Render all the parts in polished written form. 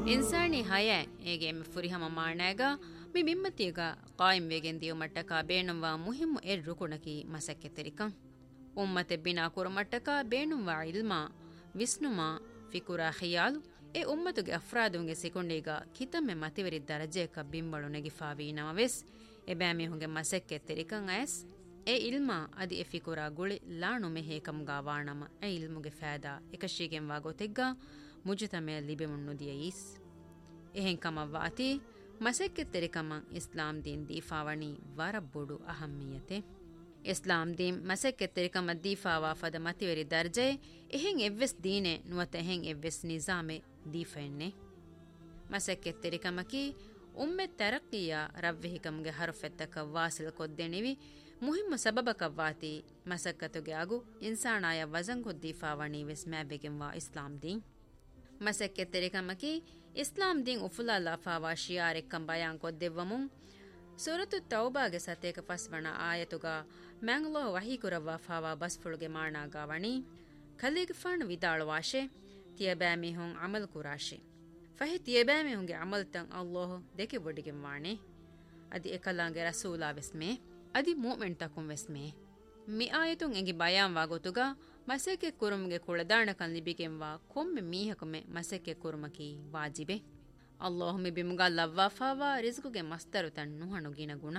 ಇನ್ಸಾನಿ ಹಯೆ ಏಗೆ ಎಮ್ಮೆ ಫುರಿಹಮ ಮಾಣಾಗ ಮಿ ಮಿಮ್ಮತಿಗ ಕಾಯಿಂ ವೇಗೆನ್ Diu ಮಟ್ಟಕ ಬೇಣುವ ಮುಹಿಮ್ಮು ರುಕುಣಕಿ ಮಸಕ್ಕೆ ತೆರಿಕಂ ಉಮ್ಮತೆ Bina ಕುರಮಟ್ಟಕ ಬೇಣುವ ಇಲ್ಮಾ ವಿಸ್ನುಮಾ ಫಿಕುರಾ ಖಿಯಾಲು A ಉಮ್ಮತುಗೆ ಅಫ್ರಾದುಂಗೆ ಸಿಕೊಂಡೀಗ ಕಿತಮ್ಮೆ ಮತಿವರಿ ದರಜೆಕ ಬಿಂಬಳು ನೆಗಿಫಾವಿ ನಮವೆಸ್ A ಬ್ಯಾಮಿಹುಂಗೆ ಮಸಕ್ಕೆ ತೆರಿಕಂ Ayaz A ಇಲ್ಮಾ ಅದಿ A ಫಿಕುರಾ ಗುಳಿ ಲಾಣು ಮೆಹೇಕಂಗಾ ವಾಣಮ A ಇಲ್ಮುಗೆ ಫෑದಾ ಎಕಶೀಗೆಂ ವಾಗೋತೆಗ್ಗ ಮುಜುತಮೆ ಲಿಬೆಮುನ್ನು ದಿಯೀಸ್ ಎಹೆಂ ಕಮವ್ವಾತಿ ಮಸಕ್ಕೆ ತೆರಿಕಮಂ ಇಸ್ಲಾಂ ದೀನ್ ದೀಫಾವಣಿ ವರಬ್ಬುಡು ಅಹಮ್ಮಿಯತೆ ಇಸ್ಲಾಂ ದೀನ್ ಮಸಕ್ಕೆ ತೆರಿಕಮ ದೀಫಾವಾ ಫದ ಮತಿವೆರಿ ದರ್ಜೆ ಎಹೆಂ ಎವ್ವೆಸ್ ದೀನೆ ನುವತ ಎಹೆಂ ಎವ್ವೆಸ್ ನಿಜಾಮೆ ದೀಫೆನ್ನೆ ಮಸಕ್ಕೆ ತೆರಿಕಮಕಿ ಉಮ್ಮೆ ತರಕ್ಕಿಯ ರವ್ವೆಹಿಕಂಗೆ ಹರುಫೆತ್ತಕ ವಾಸಿಲ್ ಕೊದ್ದೆಣಿವಿ ಮುಹಿಮ್ಮ ಸಬಬಕವ್ವಾತಿ ಮಸಕ್ಕತುಗೆ ಆಗು ಇನ್ಸಾನಾಯ ವಜಂಗು ದೀಫಾವಣಿ ವೆಸ್ ಮ್ಯಾಬೆಗೆಂವಾ ಇಸ್ಲಾಂ ದೀನ್ ಮಸಕ್ಕೆ ತೆರಿಕಮಕಿ ಇಸ್ಲಾಂ ದೀನ್ ಉಫುಲಾಲಾ ಫಾವಾ ಶಿಯಾರೆಕ್ಕಂ ಬಯಾನ್ ಕೊದ್ದೆವ್ವಮುಂ ಸೂರತು ತೌಬಾಗೆ ಸತೇಕ ಫಸ್ವಣ ಆಯತುಗ ಮ್ಯಾಂಗ್ಲೋ ವಹೀಕುರವ್ವಾ ಫಾವಾ ಬಸ್ಫುಳುಗೆ ಮಾಣಾಗಾವಣಿ ಖಲೀಗ್ ಫಣ್ ವಿದಾಳುವಾಶೆ ತಿಯಬ್ಯಾಮಿಹುಂ ಅಮಲ್ ಕುರಾಶೆ ಫಹಿ ತಿಯಬ್ಯಾಮಿಹುಂಗೆ ಅಮಲ್ತಂ ಅಲ್ಲಾಹ್ ದೆಕೆ ಬೊಡಿಗೆಂ ವಾಣೆ ಅದಿ ಎಕಲಾಂಗೆ ರಸೂಲಾ ವೆಸ್ಮೆ ಅದಿ ಮೂಮೆಂಟ್ ತಕುಂ ವೆಸ್ಮೆ ಮಿ ಆಯತುಂ ಎಂಗಿ ಬಯಾನ್ ವಾಗೊತುಗ ಮಸೆಕೆ ಕುರುಮ್ಗೆ ಕುಳದಾಣಕಂ ಲಿಬಿಗೆಂವಾ ಕೊಮ್ಮೆ ಮೀಹಕಮೆ ಮಸೆಕೆ ಕುರುಮಕಿ ವಾಜಿಬೆ ಅಲ್ಲಾಹ್ ಮಿ ಬಿಮುಗಾ ಲವ್ವಾಫಾವಾ ರಿಜ್ಕುಗೆ ಮಸ್ತರು ತನ್ನು ಹಣುಗಿನ ಗುಣ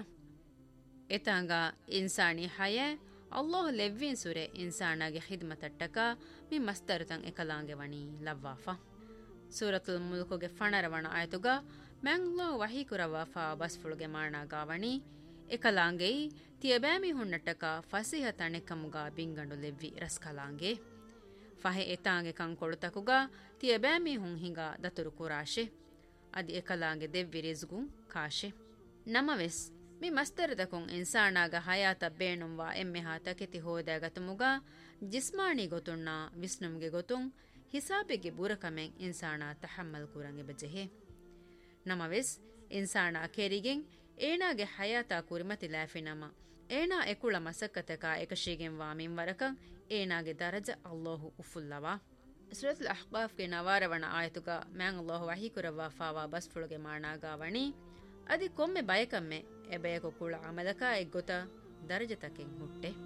ಎತಾಂಗ ಇನ್ಸಾನಿ ಹಯೆ ಅಲ್ಲಾಹ್ ಲೆವ್ವಿನ್ ಸುರೆ ಇನ್ಸಾನಾಗೆ ಖಿದ್ಮತಟ್ಟಕ ಮಿ ಮಸ್ತರು ತಂ ಎಕಲಾಂಗೆ ವಣಿ ಲವ್ವಾಫಾ ಸೂರತುಲ್ ಮುಲ್ಕುಗೆ ಫಣರವಣ ಆಯತುಗ ಮ್ಯಾಂಗ್ಲೋ ವಹೀಕುರವಾಫಾ ಬಸ್ಫುಳುಗೆ ಮಾಣಾಗಾವಣಿ ಎಕಲಾಂಗೆ ತಿಯಬ್ಯಾಮಿ ಹುಣ್ಣಟ್ಟಕ ಫಸಿಹ ತಣೆಕಮುಗ ಬಿಂಗಂಡು ಲೆವ್ವಿ ರಸ್ಕಲಾಂಗೆ ಫಹೆ ಎತಾಂಗೆ ಕಂಕೊಳುತಕುಗ ತಿಯಬ್ಯಾಮಿ ಹುಂ ಹಿಂಗ ದತುರು ಕುರಾಶೆ ಅದಿ ಎಕಲಾಂಗೆ ದೆವ್ವಿ ರಿಜ್ಗುಂ ಕಾಶೆ ನಮವೆಸ್ ಮಿ ಮಸ್ತರದಕುಂ ಇನ್ಸಾನಾಗ ಹಯಾತ ಬೇಣುಂವಾ ಎಮ್ಮೆಹಾ ತಕೆತಿ ಹೋದಾಗತುಮುಗ ಜಿಸ್ಮಾನಿ ಗೊತುಣ್ಣ ವಿಸ್ನುಮ್ಗೆ ಗೊತುಂ ಹಿಸಾಬೆಗೆ ಬೂರಕಮೆಂ ಇನ್ಸಾನಾ ತಹಮ್ಮಲ್ ಕುರಂಗೆ ಬಜೆಹೆ ನಮವೆಸ್ ಇನ್ಸಾನಾ ಕೆರಿಗೆಂ ಏನಾಗೆ ಹಯಾತಾ ಕುರಿಮತಿ ಲಾಫಿನಮ ಏನಾ ಎಕುಳ ಮಸಕ್ಕತಕ ಏಕಶೀಗೆಂ ವಾಮಿಂ ವರಕಂ ಏನಾಗೆ ದರಜ ಅಲ್ಲಾಹು ಉಫುಲ್ಲವಾ ಸೂರತುಲ್ ಅಹ್ಕಾಫ್ಗೆ ನವಾರವಣ ಆಯತುಗ ಮ್ಯಾಂಗ್ ಅಲ್ಲಾಹು ವಹೀಕುರವಾ ಫಾವಾ ಬಸ್ಫುಳುಗೆ ಮಾಣಾಗಾವಣಿ ಅದಿ ಕೊಮ್ಮೆ ಬಯಕಮ್ಮೆ ಎಬಯಕು ಕುಳ ಅಮಲಕ ಎಗ್ಗೊತ ದರಜತಕೆಂ ಹುಟ್ಟೆ